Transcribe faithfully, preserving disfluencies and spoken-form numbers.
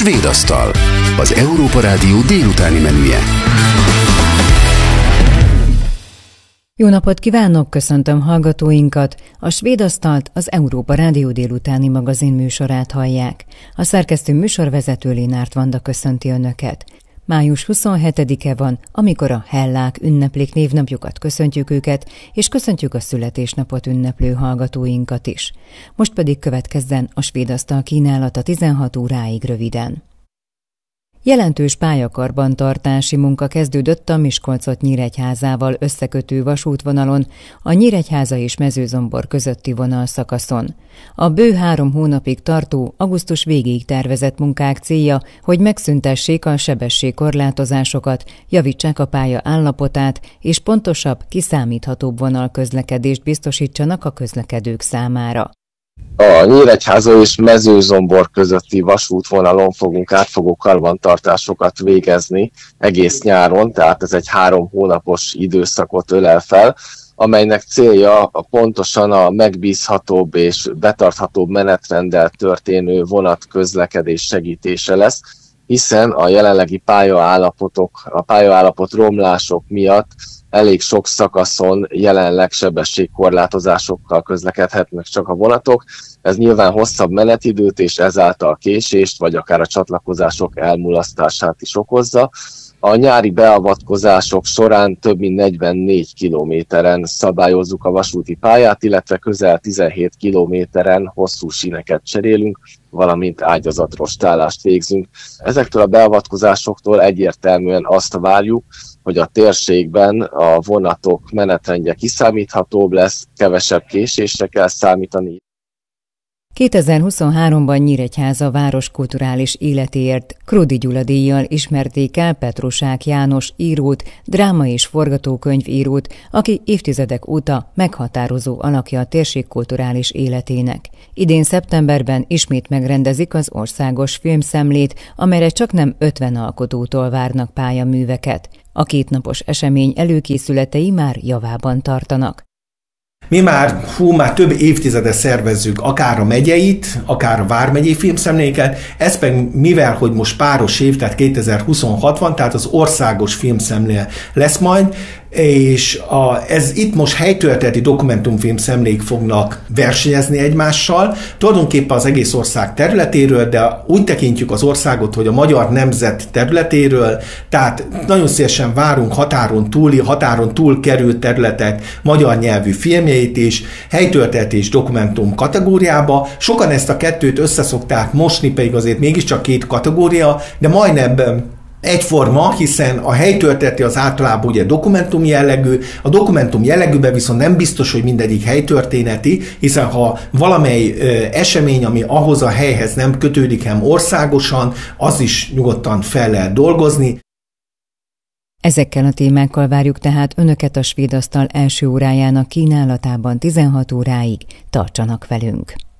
Svéd asztal, az Európa Rádió délutáni menüje. Jó napot kívánok, köszöntöm hallgatóinkat! A Svéd asztalt, az Európa Rádió délutáni magazin műsorát hallják. A szerkesztő műsorvezető Lénárt Vanda köszönti Önöket. május huszonhetedike van, amikor a hellák ünneplik névnapjukat, köszöntjük őket, és köszöntjük a születésnapot ünneplő hallgatóinkat is. Most pedig következzen a Svéd asztal kínálata tizenhat óráig röviden. Jelentős pályakarbantartási munka kezdődött a Miskolcot-Nyíregyházával összekötő vasútvonalon, a Nyíregyháza és Mezőzombor közötti vonalszakaszon. A bő három hónapig tartó, augusztus végéig tervezett munkák célja, hogy megszüntessék a sebességkorlátozásokat, javítsák a pálya állapotát, és pontosabb, kiszámíthatóbb vonalközlekedést biztosítsanak a közlekedők számára. A Nyíregyháza és Mezőzombor közötti vasútvonalon fogunk átfogó karbantartásokat végezni egész nyáron, tehát ez egy három hónapos időszakot ölel fel, amelynek célja pontosan a megbízhatóbb és betarthatóbb menetrenddel történő vonatközlekedés segítése lesz, hiszen a jelenlegi pályaállapotok, a pályaállapot romlások miatt elég sok szakaszon jelenleg sebességkorlátozásokkal közlekedhetnek csak a vonatok. Ez nyilván hosszabb menetidőt és ezáltal késést, vagy akár a csatlakozások elmulasztását is okozza. A nyári beavatkozások során több mint negyvennégy kilométeren szabályozzuk a vasúti pályát, illetve közel tizenhét kilométeren hosszú síneket cserélünk, valamint ágyazatrostálást végzünk. Ezektől a beavatkozásoktól egyértelműen azt várjuk, hogy a térségben a vonatok menetrendje kiszámíthatóbb lesz, kevesebb késésre kell számítani. kétezer-huszonháromban Nyíregyháza város kulturális életéért Krudi Gyula díjjal ismerték el Petrusák János írót, dráma- és forgatókönyvírót, aki évtizedek óta meghatározó alakja a térség kulturális életének. Idén szeptemberben ismét megrendezik az országos filmszemlét, amelyre csaknem ötven alkotótól várnak pályaműveket. A kétnapos esemény előkészületei már javában tartanak. Mi már, hú, már több évtizede szervezzük akár a megyeit, akár a vármegyei filmszemléket, ez pedig mivel, hogy most páros év, tehát kétezer-huszonhat van, tehát az országos filmszemlé lesz majd, és a, ez itt most helytörténeti dokumentumfilmszemlék fognak versenyezni egymással, tulajdonképpen az egész ország területéről, de úgy tekintjük az országot, hogy a magyar nemzet területéről, tehát nagyon szívesen várunk határon túli, határon túl került területek magyar nyelvű filmjeit is, helytörténeti és dokumentum kategóriába. Sokan ezt a kettőt összeszokták mosni, pedig azért mégiscsak két kategória, de majdnem egyforma, hiszen a helytörténeti az általában ugye dokumentum jellegű, a dokumentum jellegűben viszont nem biztos, hogy mindegyik helytörténeti, hiszen ha valamely ö, esemény, ami ahhoz a helyhez nem kötődik, hanem országosan, az is nyugodtan fel lehet dolgozni. Ezekkel a témákkal várjuk tehát Önöket a Svéd asztal első órájának kínálatában tizenhat óráig. Tartsanak velünk!